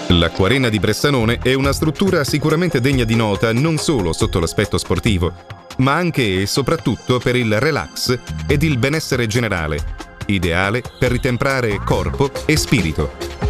L'Acquarena di Bressanone è una struttura sicuramente degna di nota non solo sotto l'aspetto sportivo, ma anche e soprattutto per il relax ed il benessere generale, ideale per ritemprare corpo e spirito.